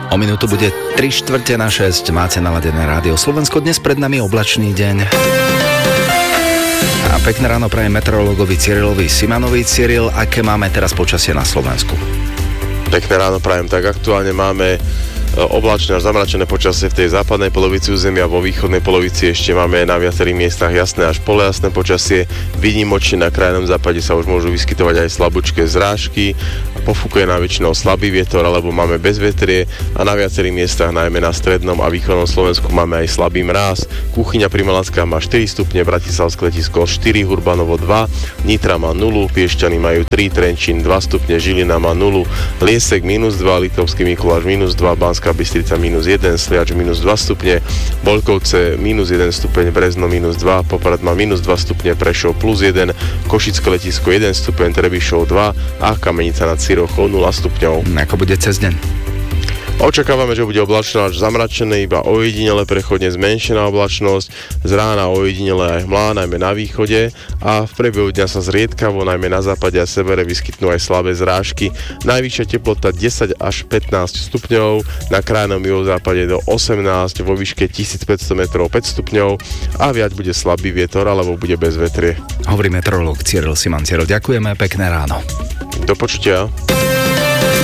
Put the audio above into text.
O minútu bude 5:45. Máte naladené rádio Slovensko. Dnes pred nami oblačný deň. A pekné ráno prajem meteorológovi Cyrilovi Simanovi. Cyril, aké máme teraz počasie na Slovensku? Pekné ráno prajem. Tak aktuálne máme oblačné až zamračené počasie v tej západnej polovici územia, vo východnej polovici ešte máme na viacerých miestach jasné až polojasné počasie. Výnimočne na krajnom západe sa už môžu vyskytovať aj slabúčké zrážky, pofúkuje nám väčšinou slabý vietor alebo máme bezvetrie a na viacerých miestach, najmä na strednom a východnom Slovensku, máme aj slabý mráz. Kuchyňa pri Malackách má 4 stupne, Bratislavské letisko 4, Hurbanovo 2, Nitra má 0, Piešťany majú 3, Trenčín 2 stupne, Žilina má 0, Liesek -2, Liptovský Mikuláš -2, Banská Bystrica -1, Sliač -2 stupne, Boľkovce -1 stupeň, Brezno -2, Poprad má -2 stupne, Prešov +1, Košické letisko 1 stupeň, Trebišov 2 a Kamenica nad Cirochou 0 stupňov. Ako bude cez deň? Očakávame, že bude oblačno až zamračené, iba ojedinele prechodne zmenšená oblačnosť, z rána ojedinele aj hmlá, najmä na východe a v priebehu dňa sa zriedkavo, najmä na západe a severe vyskytnú aj slabé zrážky. Najvyššia teplota 10 až 15 stupňov, na krajnom juhozápade do 18, vo výške 1500 metrov 5 stupňov a viac bude slabý vietor alebo bude bez vetrie. Hovorí meteorológ Cyril Siman. Cyril, ďakujeme, pekné ráno. Do počutia.